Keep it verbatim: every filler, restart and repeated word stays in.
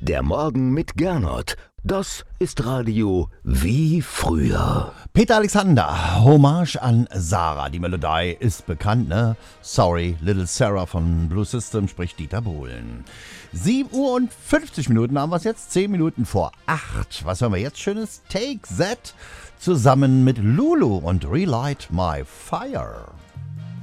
Der Morgen mit Gernot. Das ist Radio wie früher. Peter Alexander, Hommage an Sarah. Die Melodie ist bekannt, ne? Sorry, Little Sarah von Blue System, spricht Dieter Bohlen. sieben Uhr und fünfzig Minuten haben wir es jetzt, zehn Minuten vor acht. Was hören wir jetzt Schönes? Take That zusammen mit Lulu und Relight My Fire.